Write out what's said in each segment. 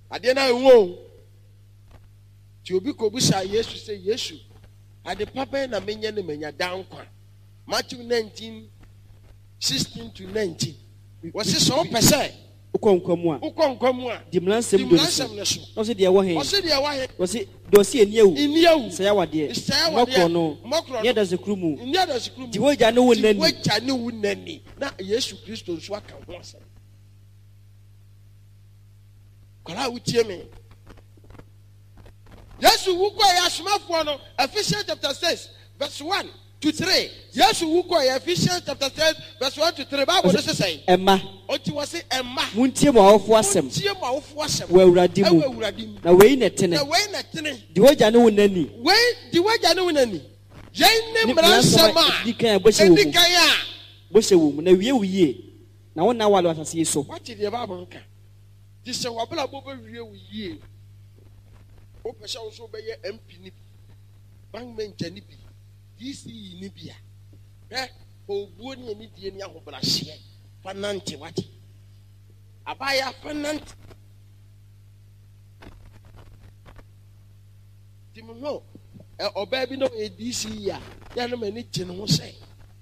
Adena ewo. Ti obi ko busa Yesu say Yesu. Ade papa na menya ne menya dan kwa. Matthew 19:16 to 19. Was it so pese? Ukonkwamua. Dimlansem do. No se de wo hen. Was it dosi eniawu. Say awade. Mokro no. Ye da zekrumu. Di woja ne wonani. Na Yesu Kristo nso aka ho asem. Kwala wutie me. Yesu wuko ya asomafo no Ephesians chapter 6 verse 1 to 3. Yesu wuko ya Ephesians chapter 6 verse 1 to 3. Bible say say Emma. Oti wase Emma. Muntie mo awofo asem. Wa awurade mu. Na wei na tene. Di woja ne wonani. Yen ne mransama. Dikan abose wo mu na wiye. Na wona wale asase so. What did the Bible nka? Di se wabla bo be wiye. O pese o so be ye MP ni. Bank manager ni bi. DC ni bia. Obuo ni eni die ni ahobrahye. Fanante wati. Abaya fanante. Timono oba bi no DC ya. Ya no mani gye no ho sey.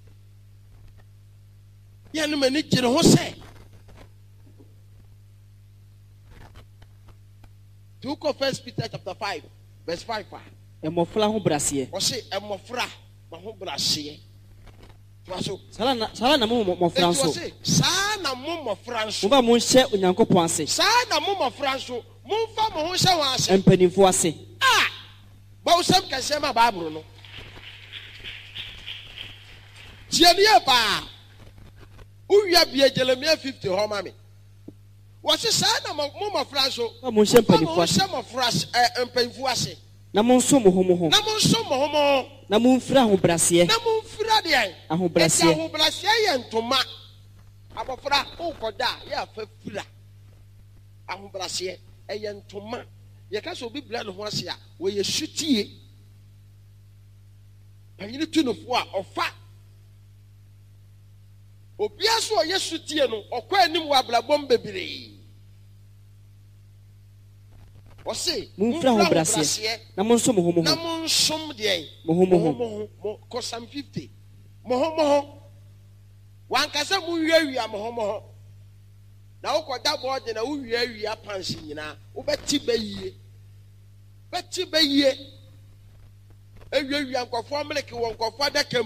Book of 1 Peter chapter 5 verse 5. Emofra ho brase. O say emofra ma ho brase. Sala na mo mofra so. Sa na mo mofra so. Mo ba mo hye Onyankopon ase. Sa na mo mofra so. Mo fa mo ho hye wan ase. Empanimfo ase. Ba usam ka se ma Bible no. Tiania ba. Uwia bia Jeremiah 50 ho ma me. What is sana mo mafra so? Mo hye empanimfo ase. Mo mafra empanimfo ase. Na mo nso mo ho. Na mo mfira ho brase. Na mo mfira de. Ahobrase. Ahobrase ye ntoma. Abofra ukoda ye afafira. Ahobrase ye ntoma. Ye ka so biblia no ho ase a we ye sutie. Panyini tunofo a ofa. Obia so ye sutie no okwa anim wa blabom bebere. Ose mumfra ho brase na monso mo ho na monsom de mo ko Psalm 50 mo wan kasa mu wiawia mo na ukoda board na wiawia pansi nyina ubeti bayie ewiawia nkofo mleki won nkofo dakam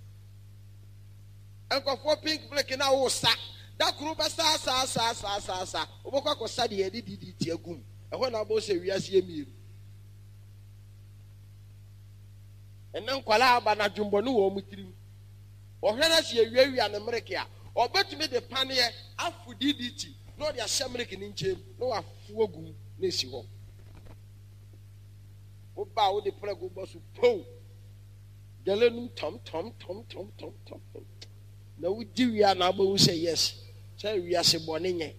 nkofo pink mleki na wo sa da kuru ba sa ubokwa ko sa de didi ti agum ehwe na bo se wiase emiru enen kwala aba na dwumbo no wo mutirim ohwe na se wiawia ne mreke a obetumi de panie afu didi no de ahye mreke ni nchem no afu agum na esi ho oba wo de prego bo so po galenu tom na wudi wia na aba wo say yes say wiase bone nye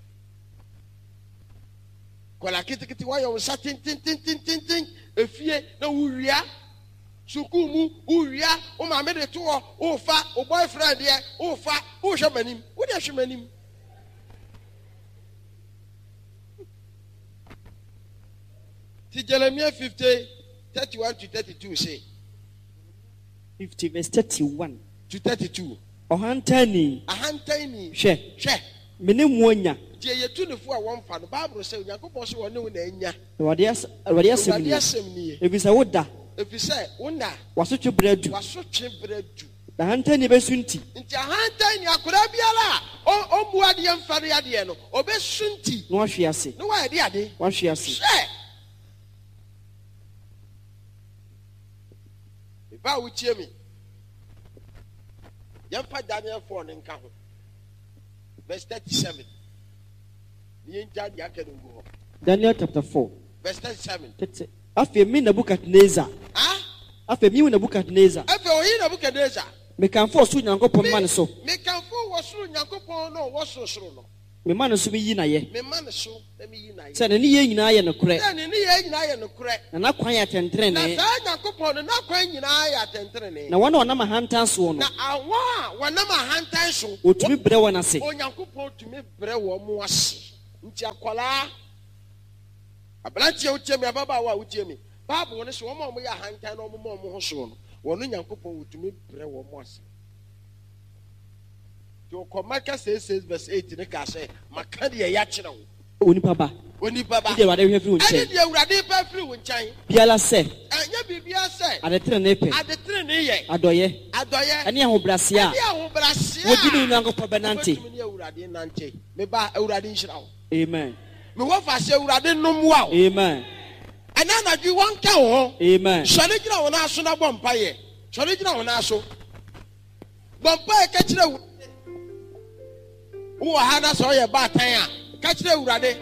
kola kitikiti wa yo sa tin efie na wuwia sukumu wuwia o ma me de to o fa o boyfriend ye o fa o hwemanim wo de hwemanim ti Jeremiah 50:31 to 32 say 50 verse 31 to 32 ahantani hwe mene muonya je yetunefo a wonfa no Bible say Yakobon so woni na anya wade asem ni ebisa woda efise wona wasotwe bradu na hantani besunti nti hantani akora biala o muade yemfare ade no obesunti no ahwe ase no wa ade wahwe ase ba wuchie mi yemfa Daniel 4 ne nka ho verse 37 Daniel chapter 4 verse 37 after me Nebukadnezar after me Nebukadnezar me kan for so Nyankopon man so me kan for wo so Nyankopon no wo so no me man so me yi na ye me man so me yi na ye se ne ye nyina ye no kore se ne ye nyina ye no kore na kwan ya tentre ne na Nyankopon na kwan nyina ya tentre ne na wona na mahantan so no na awa wona mahantan so otumi bre wona se o Nyankopon otumi bre wo mo ase nti akwala Abranche utie me ababa utie me. Bible won so mo ya hantan no mo ho so no. Wono Nyankopɔn wutumi brɛ wo mo ase. To Komaka 6 verse 8 ne ka say maka de ya kyerɛ wo. Onipa ba. Ide wade hwe firi nkyɛn. Ade awurade ba firi wo nkyɛn. Biala sɛ. Anya bibia sɛ. Adetre ne pe. Adetre ne yɛ. Adɔyɛ. Ɛne ahobrɛase a. Ɛne ahobrɛase a. Wodi ne Nyankopɔn bɛnante. Wotumi ne awurade nante. Me ba awurade nhyira wo. Amen. Me wo fa hyɛ awurade nom wa wo. Amen. Ana na dwi won ka wo. Amen. Sɔre gyina wo na so na bɔ mpaeɛ. Sɔre gyina wo na so. Bɔ mpaeɛ ka kyerɛ wo. Wo ha na so yɛ baatan a ka kyerɛ awurade.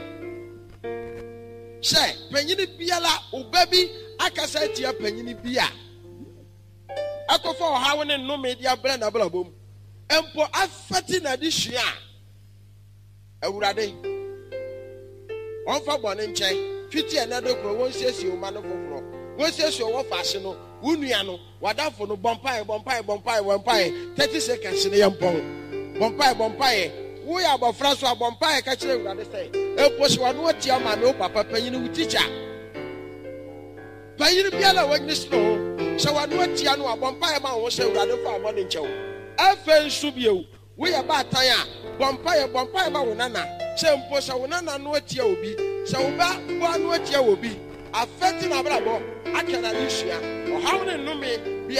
Sɛ panyini biala oba bi akasa tia panyini bia. Akɔfa ɔhawo ne nnome dia brɛ na brabom. Empo afati na de hua. Awurade. Ɔmfa bɔne nkyɛn. Fiti anado kro won siesie o ma no foforo. Won siesie o wo faase no, wo nua no, wadafo no bompae 30 seconds ne yempɔn. Bompae. Wo ya abofra so abompae ka kyerɛ awurade sɛ, "Epo hye wano atia ma me o papa panyini wo teacher." Panyini biala wanyini so, hye wano atia no abompae ma wo sɛ awurade fa abɔne nkyɛw. Afa nsu bio, wo ya baatan a bompae ma wo nana. Sɛ mpo sɛ wo nana no atia obi, sɛ wo ba no atia obi, afɛti na brabɔ aka na ne hua. Ɔhaw ne nnome